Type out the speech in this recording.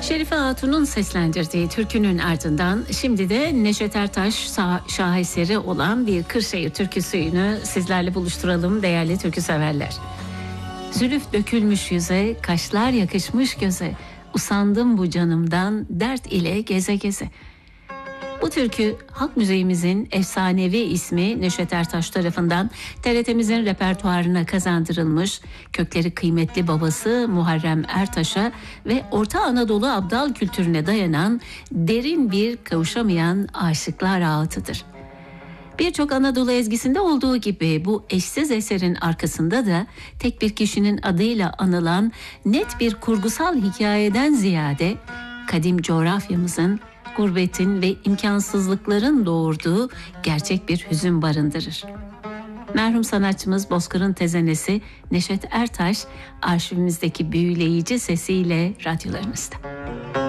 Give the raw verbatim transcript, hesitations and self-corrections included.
Şerife Hatun'un seslendirdiği türkünün ardından şimdi de Neşet Ertaş şaheseri olan bir Kırşehir türküsünü sizlerle buluşturalım değerli türkü severler. Zülüf dökülmüş yüze, kaşlar yakışmış göze, usandım bu canımdan dert ile geze geze. Bu türkü halk müziğimizin efsanevi ismi Neşet Ertaş tarafından T R T'mizin repertuarına kazandırılmış, kökleri kıymetli babası Muharrem Ertaş'a ve Orta Anadolu abdal kültürüne dayanan derin bir kavuşamayan aşıklar ağıtıdır. Birçok Anadolu ezgisinde olduğu gibi bu eşsiz eserin arkasında da tek bir kişinin adıyla anılan net bir kurgusal hikayeden ziyade kadim coğrafyamızın, gurbetin ve imkansızlıkların doğurduğu gerçek bir hüzün barındırır. Merhum sanatçımız Bozkır'ın tezenesi Neşet Ertaş arşivimizdeki büyüleyici sesiyle radyolarınızda.